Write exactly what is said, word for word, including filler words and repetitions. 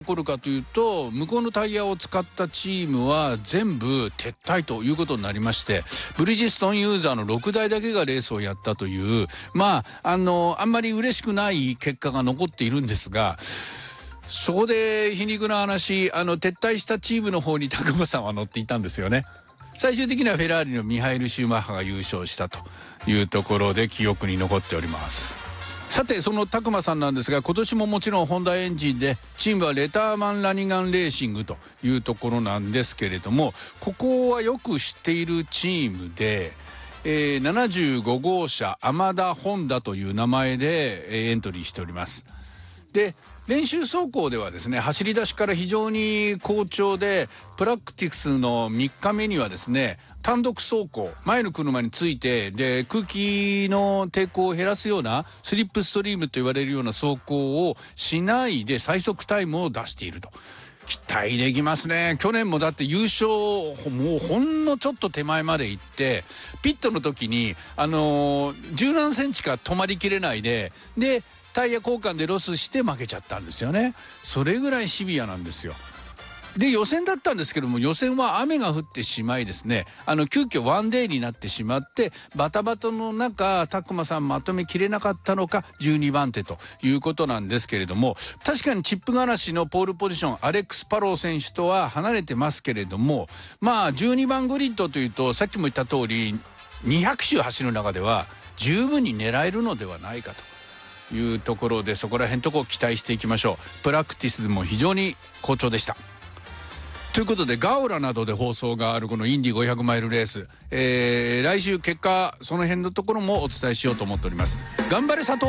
起こるかというと、向こうのタイヤを使ったチームは全部撤退ということになりまして、ブリヂストンユーザーのろくだいだけがレースをやったという、まああのあんまり嬉しくない結果が残っているんですが、そこで皮肉な話、あの撤退したチームの方にタクマさんは乗っていたんですよね。最終的にはフェラーリのミハエル・シューマッハが優勝したというところで記憶に残っております。さて、そのタクマさんなんですが、今年ももちろんホンダエンジンで、チームはレターマン・ラニガン・レーシングというところなんですけれども、ここはよく知っているチームで、えー、ななじゅうごごうしゃアマダ・ホンダという名前で、えー、エントリーしております。で、練習走行ではですね、走り出しから非常に好調で、プラクティクスのみっかめにはですね、単独走行、前の車についてで空気の抵抗を減らすようなスリップストリームと言われるような走行をしないで最速タイムを出していると。期待できますね。去年もだって優勝もうほんのちょっと手前まで行って、ピットの時にあのー、十何センチか止まりきれないででタイヤ交換でロスして負けちゃったんですよね。それぐらいシビアなんですよ。で、予選だったんですけども、予選は雨が降ってしまいですね、あの急遽ワンデーになってしまって、バタバタの中タクマさんまとめきれなかったのかじゅうにばんてということなんですけれども、確かにチップガナッシュのポールポジションアレックス・パロー選手とは離れてますけれども、まあじゅうにばんグリッドというと、さっきも言った通りにひゃくしゅう走る中では十分に狙えるのではないかというところで、そこら辺とこを期待していきましょう。プラクティスでも非常に好調でした。ということで、ガオラなどで放送があるこのインディごひゃくマイルレース、えー、来週結果その辺のところもお伝えしようと思っております。頑張れ佐藤。